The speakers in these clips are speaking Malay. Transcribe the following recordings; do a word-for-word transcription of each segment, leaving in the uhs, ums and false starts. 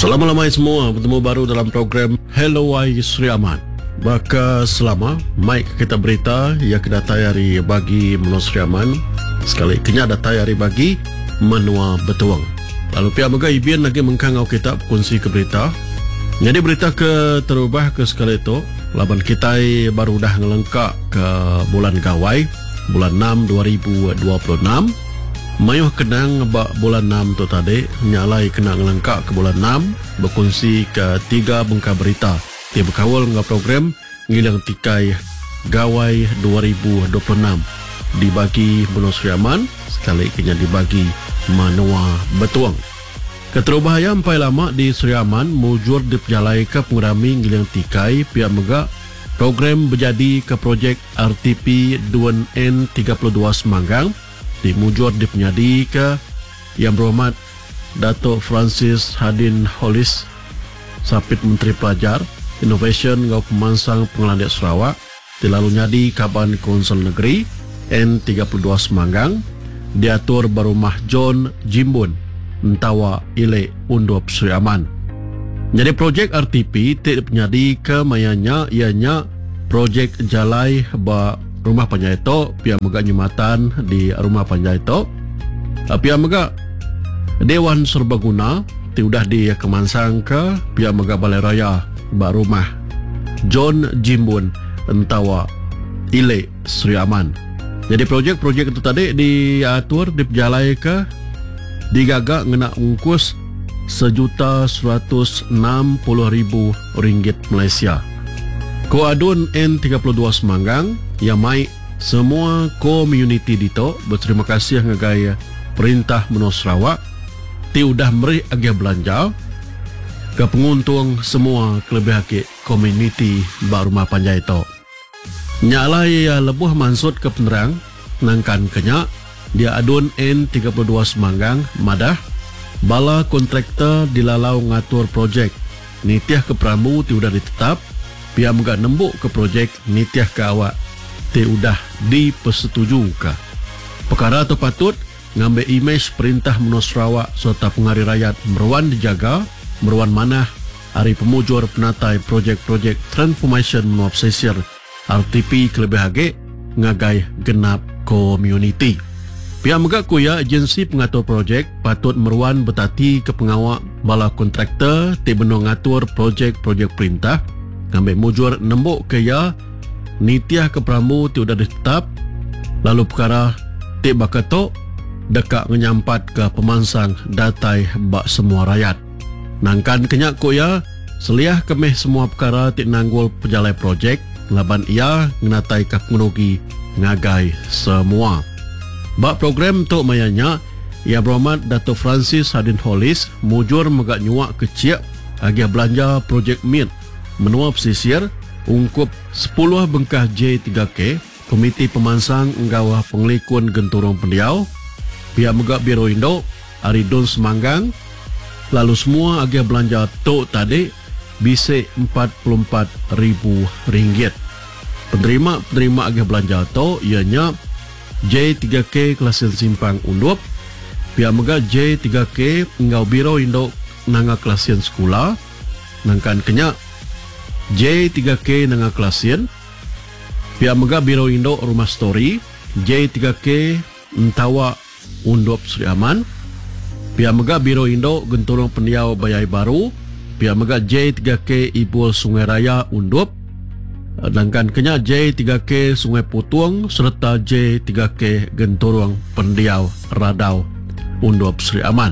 Selamat semua, bertemu baru dalam program Hello Wai Sri Aman. Maka selama Mike kita berita yang kita tayari bagi menua Sri Aman, sekali kenya ada tayari bagi menua Betuang. Lalu pihak mega ibian lagi mengkangau kita kongsi ke berita. Jadi berita ke terubah ke sekali itu, laban kita baru dah ngelengkak ke bulan Gawai, bulan enam dua ribu dua puluh enam. Mayuh kenang bak bulan enam tu tadi, nyalai kena ngelengkak ke bulan enam, berkongsi ke tiga bengkak berita. Dia berkawal dengan program ngilang tikai Gawai dua ribu dua puluh enam. Dibagi menua Sri Aman, sekali kena dibagi menua Betuang. Keterubahaya empai lama di Sri Aman, mujur diperjalai ke pengurami ngilang tikai pihak mega program berjadi ke projek R T P dua N tiga puluh dua Semanggang. Dimujur dipenyadi ke Yang Berhormat Datuk Francis Hadin Hollis, Sapit Menteri Pelajar, Innovation ngau Pemansang Pengelandian Sarawak, dilalu nyadi Kaban Konsel Negeri N tiga puluh dua Semanggang, diatur Barumah John Jimbun, Mentawa Ile Undup Sri Aman. Jadi projek R T P tidak dipenyadi ke mayanya ianya projek jalai ba rumah panjaito pihak mega nyumatan di rumah panjaito. Pihak mega Dewan Serbaguna tiudah di kemansang ke pihak mega Balai Raya ba rumah John Jimbun Entawa Ile Sri Aman. Jadi projek-projek itu tadi diatur diperjalai ke digagak ngena ungkus sejuta seratus enam puluh ribu ringgit Malaysia. Koadun N tiga puluh dua Semanggang yang mai semua komuniti dito berterima kasih ngagaya perintah menua Sarawak ti udah meri agi belanja ke penguntung semua kelebihan komuniti ba rumah panjaito. Nyalai ya lebuh mansut ke penerang nangkan kenya dia adun N tiga puluh dua Semanggang madah bala kontraktor dilalau ngatur projek nitiah ke pramu ti udah ditetap pihak mega nembuk ke projek nitiah ke awak ti udah dipersetujukan. Perkara tu patut ngambil imej perintah menua Sarawak serta pengari rakyat meruan dijaga, meruan manah hari pemujur penatai projek-projek transformation menua pesisir R T P kelebih hage ngagai genap komuniti. Pihak mega kuya agensi pengatur projek patut meruan betati ke pengawak bala kontraktor ti beno ngatur projek-projek perintah ngambil mujur nembuk ke ya nitiah ke pramu ti udah ditetap, lalu perkara ti bakato dekat menyampat ke pemansang datai bak semua rakyat. Nangkan kenyak ko ya seliah kemeh semua perkara ti nanggul pejalai projek laban ia ngenatai ke teknologi ngagai semua. Bak program tu mayanya Yang Berhormat Datuk Francis Hadin Hollis mujur megak nyuak kecil agak belanja projek M I T menua pesisir ungkup sepuluh bengkah J tiga K Komiti Pemansang Enggawah Pengelikun Genturong Pendiau pihak mega Biro Indo Aridun Semanggang, lalu semua agak belanja tok tadi bisik empat puluh empat ribu ringgit. Penerima-penerima agak belanja tok ianya J tiga K Kelasian Simpang Undup, pihak mega J tiga K Enggau Biro Indo Nanga Kelasian Sekolah, nangkan kenyak J tiga K Nanga Kelasian, pihak mega Biro Indo Rumah Story, J tiga K Entawa Undup Sri Aman, pihak mega Biro Indo Genturong Pendiau Bayai Baru, pihak mega J tiga K Ibul Sungai Raya Undup, sedangkan kenya J tiga K Sungai Putuang serta J tiga K Genturong Pendiau Radau Undup Sri Aman.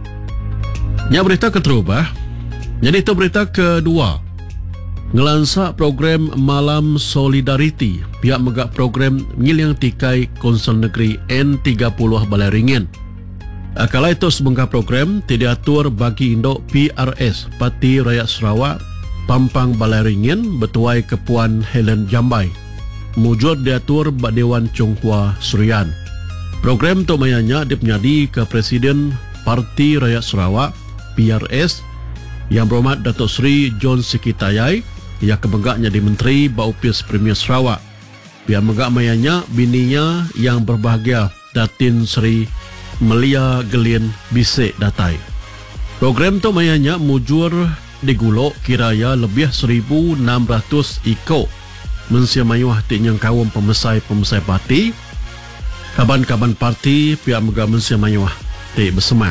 Nya berita keterubah. Jadi itu berita kedua. Ngelansa program Malam Solidariti pihak mega program ngilang tikai Konsel Negeri N tiga puluh Balai Ringin. Kala itu sebengkah program tidak atur bagi Indo P R S Parti Rakyat Sarawak Pampang Balai Ringin betuai ke Puan Helen Jambai. Mujud diatur bak Dewan Chonghua Surian. Program tu mayanya dipenyadi ke Presiden Parti Rakyat Sarawak P R S Yang Berhormat Datuk Seri John Sikitayai yang kebegaknya di Menteri Baupis Premier Sarawak. Pihak megak mayanya bininya yang berbahagia Datin Seri Melia Gelin Bisik Datai. Program tu mayanya mujur digulok kiraya lebih seribu enam ratus iko mensia mayuah tinyang kawum pemesai-pemesai parti kaban-kaban parti pihak mega mensia mayuah ti bersemak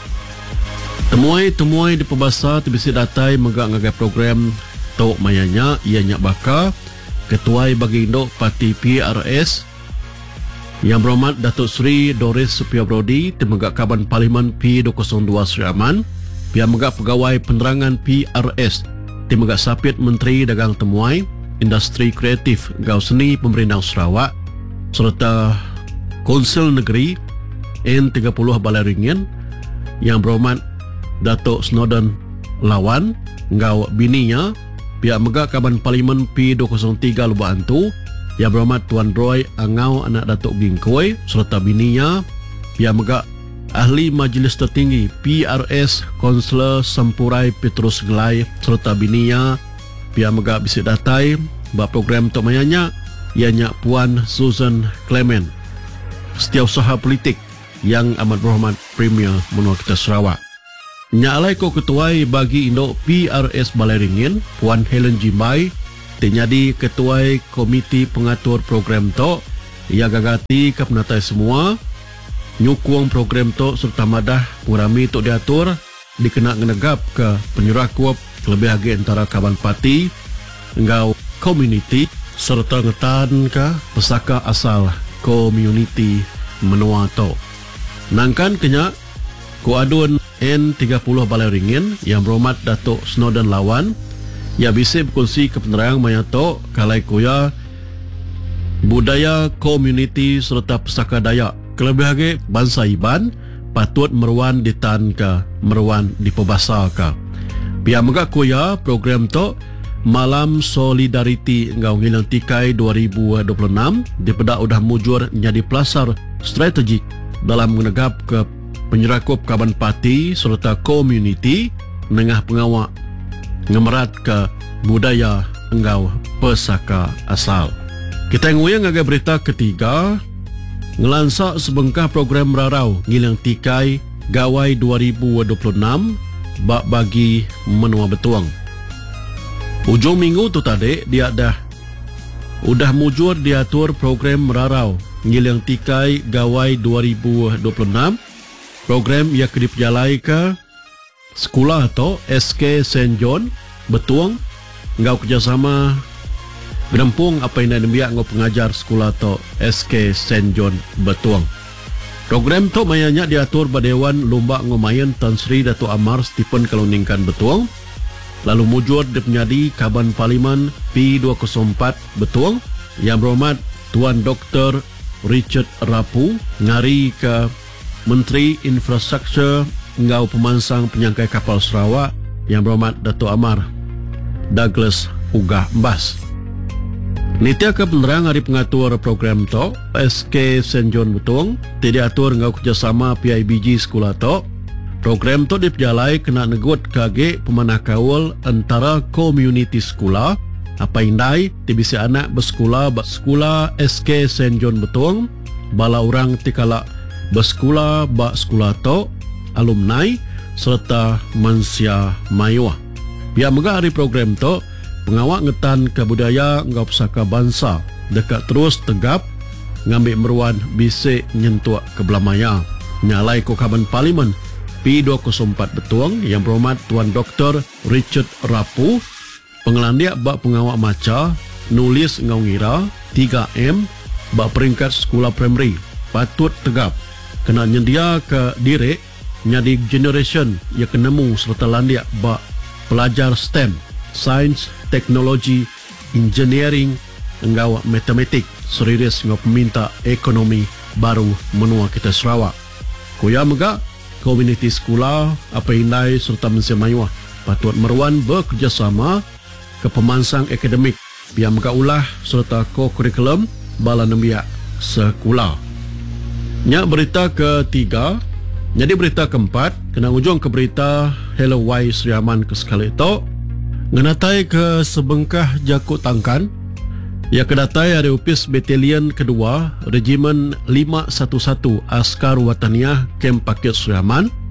temuai-temuai di pembasa tibisi datai mega ngagai program tok mayanya ianya baka ketuai bagi indok parti P R S yang berhormat Datuk Seri Doris Supia Brody temegak kaban Parlimen P dua kosong dua Sri Aman pihak megak pegawai penerangan P R S temegak sapit Menteri Dagang Temuai Industri Kreatif Gau Seni Pemerintah Sarawak serta Konsil Negeri N tiga puluh Balai Ringin yang berhormat Datuk Snowden Lawan Gau bininya pihak megak kaban Parlimen P dua kosong tiga Lubak Antu yang berhormat Tuan Roy Angau anak Datuk Gingkoi serta bininya pihak megak Ahli Majlis Tertinggi P R S Konselor Sempurai Petrus Gelai serta bininya pihak megak bisik datai bak program tok mayanya ianya Puan Susan Clement setiausaha politik yang amat berhormat Premier Menua Kita Sarawak. Nyalai ko ketuai bagi indok P R S Balai Ringin Puan Helen Jimbai tenyadi ketuai komiti pengatur program tok ia gagati ke penatai semua nyukuang program tok serta madah purami tok diatur dikena ngenegap ke penyerakuap lebih lagi antara kawan parti engau community serta ngetan ke pesaka asal community menua tok nangkan kenya ku adun N tiga puluh Balai Ringin yang berhormat Datuk Snowden Lawan ia bisa berkongsi ke penerang maya tok kalai kuya budaya community serta pesaka Dayak kelebih lagi bangsa Iban patut meruan di tan ke meruan di pebasa ke pihak megak kuya program to Malam Solidariti Ngau Ngilang Tikai dua ribu dua puluh enam dipedak udah mujur menjadi pelasar strategik dalam menegap ke penyerakup kaban parti serta komuniti nengah pengawak ngemerat ke budaya engau pesaka asal. Kita nguyang agak berita ketiga ngelansak sebengkah program Rarau Ngilang Tikai Gawai dua ribu dua puluh enam bak bagi menua betuang. Ujung minggu tu tadi dia dah udah mujur diatur program Rarau Ngilang Tikai Gawai dua ribu dua puluh enam. Program ia kedipjalai ke sekolah atau S K Saint John Betuang ngau kerjasama Gerempung apa yang nak ngau pengajar sekolah to S K Saint John Betuang. Program tu mayanya diatur Badewan Lomba Ngomayan Tan Sri Datuk Amar Stephen Kaluningkan Betuang. Lalu mujur dipenyadi Kaban Parlimen P dua kosong empat Betuang yang berhormat Tuan Doktor Richard Rapu ngari ke Menteri Infrastruktur ngau pemansang penyangkai kapal Sarawak yang berhormat Datuk Amar Douglas Ugah Mbas. Nitia ke penerang hari pengatur program to S K Saint John Betuang tidak atur ngau kerjasama P I B G sekolah to. Program to diperjalai kena negut kage pemanah kawal antara komuniti sekolah apa indai tibisi anak bersekolah bak sekolah S K Saint John Betuang bala orang tikala bersekolah bak sekolah to alumni serta mansia mayuah. Pihak megah hari program to pengawak ngetan kebudaya ngau pesaka bangsa dekat terus tegap ngambil meruan bisik nyentuak kebelamaya nyalai ko Kaban Parlimen P dua kosong empat Betuang yang berhormat Tuan Doktor Richard Rapu pengelandiak bak pengawak maca nulis ngau ngira tiga M bak peringkat sekolah primary patut tegap kena nyendia ke diri nyadi generation yang kenemu serta landiak bak pelajar STEM, Sains, Teknologi, Engineering, engau matematik, serius ngau peminta ekonomi baru menua kita Sarawak. Kuya mega komuniti sekolah apa indai serta mensia mayuah patut meruan bekerjasama ke pemansang akademik pihak mega ulah serta ko-kurikulum bala nembiak sekolah. Nya berita ketiga. Jadi berita keempat, kena ujung ke berita Hello Y Sri Aman ke sekali itu ngenatai ke sebengkah Jakut Tangkan ia kedatai hari upis Batalion kedua Regimen lima satu satu Askar Wataniah Kem Pakit Sri Aman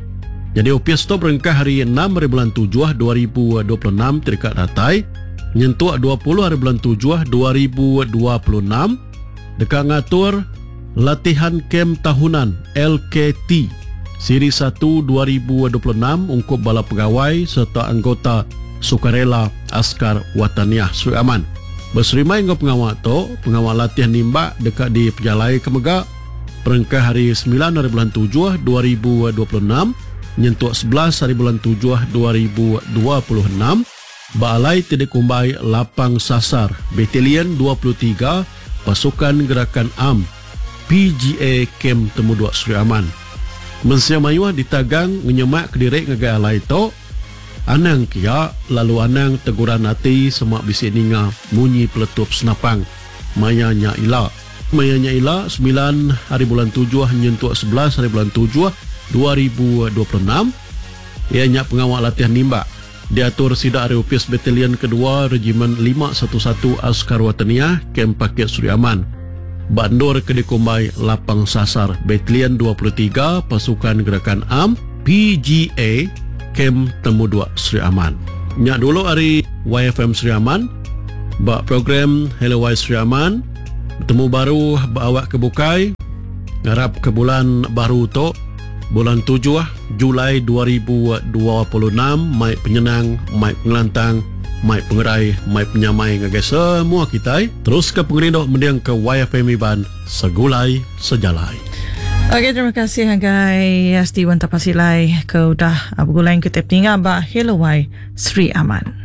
Jadi upias tu berengkah hari enam hari bulan tujuh dua ribu dua puluh enam terikat datai nyentuh dua puluh hari bulan tujuh dua ribu dua puluh enam dekat ngatur latihan kem tahunan L K T Siri satu dua ribu dua puluh enam ungkup bala pegawai serta anggota sukarela Askar Wataniah Sri Aman. Berserimai ngau pengawal tu, pengawal latihan nimbak dekat di Pejalai Kemegak perengkah hari sembilan hari bulan tujuh dua ribu dua puluh enam nyentuh sebelas hari bulan tujuh dua ribu dua puluh enam Balai Tidak Kumbai Lapang Sasar Batalion dua puluh tiga Pasukan Gerakan A M P G A Kem Temu Dua Sri Aman. Mensia mayuah ditagang menyemak kedirik ngagai alai to anang kia lalu anang teguran hati semak bisi ninga munyi peletup senapang mayanya ila mayanya ila sembilan hari bulan tujuh nyentuh sebelas hari bulan tujuh dua ribu dua puluh enam ianya pengawal latihan nimbak diatur sidak hari upias batalion kedua regimen lima satu satu Askar Wataniah Kem Paket Sri Aman Bandur Kedekumbai Lapang Sasar Batalion dua puluh tiga Pasukan Gerakan A M P G A Kem Temu Dua Sri Aman. Nyak dulu hari Y F M Sri Aman bak program Hello Y Sri Aman bertemu baru bawak kebukai ngarap ke bulan baru tu bulan tujuh Julai dua ribu dua puluh enam mai penyenang mai pengelantang mai pengerai, mai penyamai ngagai semua kita terus ke pengerindok mendiang ke Y F M Iban segulai sejalai. Okey, terima kasih Hagai Asti Wanta Pasilai ke udah abgulai kita tinggal ba Hello Y Sri Aman.